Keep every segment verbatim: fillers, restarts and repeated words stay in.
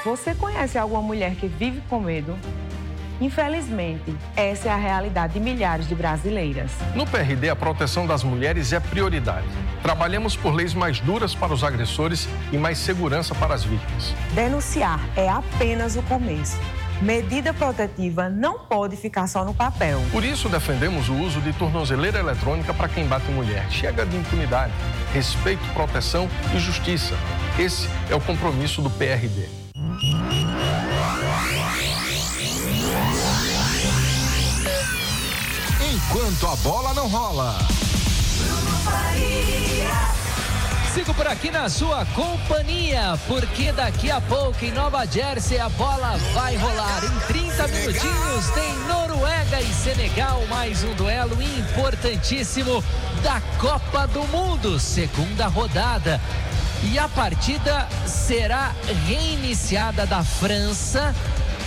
Você conhece alguma mulher que vive com medo? Infelizmente, essa é a realidade de milhares de brasileiras. No P R D, a proteção das mulheres é prioridade. Trabalhamos por leis mais duras para os agressores e mais segurança para as vítimas. Denunciar é apenas o começo. Medida protetiva não pode ficar só no papel. Por isso, defendemos o uso de tornozeleira eletrônica para quem bate mulher. Chega de impunidade, respeito, proteção e justiça. Esse é o compromisso do P R D. Enquanto a bola não rola. Sigo por aqui na sua companhia, porque daqui a pouco em Nova Jersey a bola vai rolar. Em trinta minutinhos tem Noruega e Senegal, mais um duelo importantíssimo da Copa do Mundo, segunda rodada. E a partida será reiniciada da França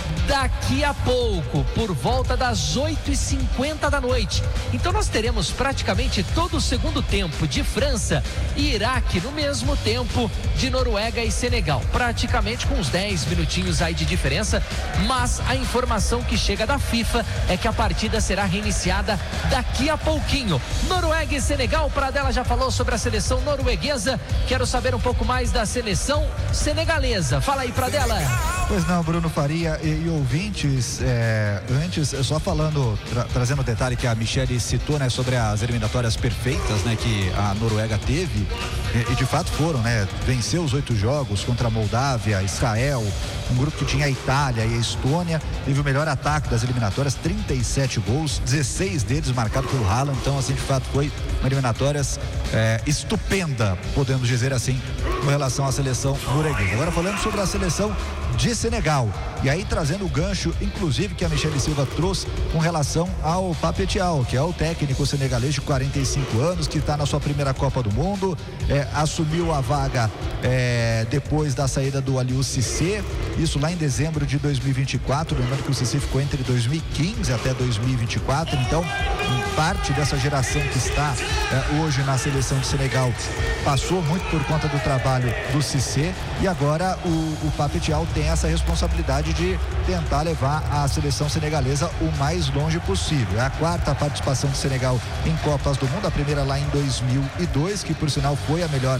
daqui a pouco, por volta das oito e cinquenta da noite. Então nós teremos praticamente todo o segundo tempo de França e Iraque no mesmo tempo de Noruega e Senegal, praticamente com uns dez minutinhos aí de diferença, mas a informação que chega da FIFA é que a partida será reiniciada daqui a pouquinho. Noruega e Senegal, Pradella já falou sobre a seleção norueguesa, quero saber um pouco mais da seleção senegalesa. Fala aí, Pradella. Pois não, Bruno Faria e, e ouvintes, é, antes, só falando, tra, trazendo o detalhe que a Michele citou, né, sobre as eliminatórias perfeitas, né, que a Noruega teve, e, e de fato foram, né, venceu os oito jogos contra a Moldávia, Israel, um grupo que tinha a Itália e a Estônia, teve o melhor ataque das eliminatórias, trinta e sete gols, dezesseis deles marcados pelo Haaland, então assim, de fato foi uma eliminatórias é, estupenda, podemos dizer assim, com relação à seleção norueguesa. Agora falando sobre a seleção de Senegal, e aí trazendo o gancho, inclusive, que a Michele Silva trouxe com relação ao Pape Thiaw, que é o técnico senegalês de quarenta e cinco anos, que está na sua primeira Copa do Mundo, é, assumiu a vaga é, depois da saída do Aliou Cissé, isso lá em dezembro de dois mil e vinte e quatro, lembrando que o Cissé ficou entre dois mil e quinze até dois mil e vinte e quatro, então parte dessa geração que está é, hoje na seleção de Senegal passou muito por conta do trabalho do Cissé, e agora o, o Pape Thiaw tem essa responsabilidade de tentar levar a seleção senegalesa o mais longe possível. É a quarta participação do Senegal em Copas do Mundo, a primeira lá em dois mil e dois, que por sinal foi a melhor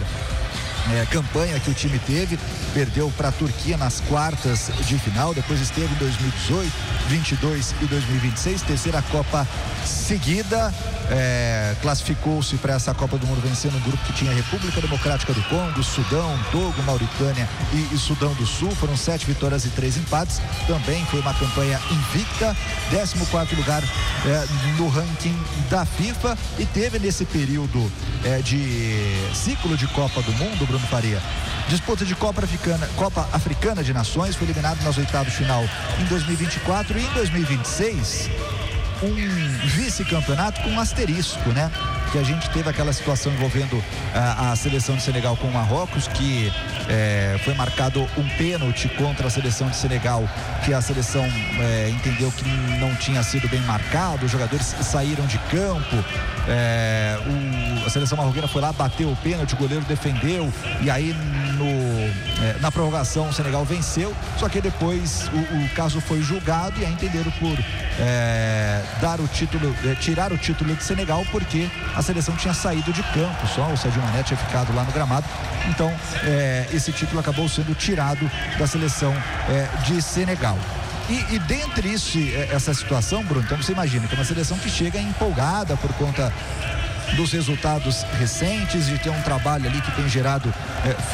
É, campanha que o time teve, perdeu para a Turquia nas quartas de final, depois esteve em dois mil e dezoito, vinte e dois e dois mil e vinte e seis, terceira Copa seguida, é, classificou-se para essa Copa do Mundo vencendo um grupo que tinha República Democrática do Congo, Sudão, Togo, Mauritânia e, e Sudão do Sul, foram sete vitórias e três empates, também foi uma campanha invicta, décimo quarto lugar é, no ranking da FIFA, e teve nesse período é, de ciclo de Copa do Mundo, Bruno Faria, disputa de Copa Africana, Copa Africana de Nações, foi eliminado nas oitavas de final em dois mil e vinte e quatro, e em dois mil e vinte e seis um vice-campeonato com um asterisco, né? Que a gente teve aquela situação envolvendo a, a seleção de Senegal com o Marrocos, que é, foi marcado um pênalti contra a seleção de Senegal, que a seleção é, entendeu que não tinha sido bem marcado, os jogadores saíram de campo, é, o, a seleção marroquina foi lá, bateu o pênalti, o goleiro defendeu, e aí no, é, na prorrogação o Senegal venceu, só que depois o, o caso foi julgado e aí entenderam por é, dar o título, é, tirar o título de Senegal, porque a seleção tinha saído de campo, só o Sadio Mané tinha ficado lá no gramado, então é, esse título acabou sendo tirado da seleção é, de Senegal. E, e dentre isso, essa situação, Bruno, então você imagina que é uma seleção que chega empolgada por conta dos resultados recentes, de ter um trabalho ali que tem gerado é,